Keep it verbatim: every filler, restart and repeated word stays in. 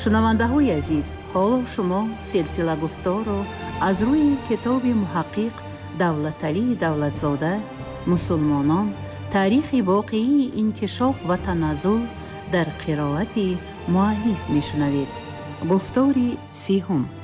шунавандаҳои азиз, ҳоло шумо силсила гуфторро аз рӯи китоби муҳаққиқ Давлаталии Давлатзода «Мусулмонон. таърихи воқеии инкишоф ва таназзул» дар қироати муаллиф мешунавед. гуфтори сеҳум.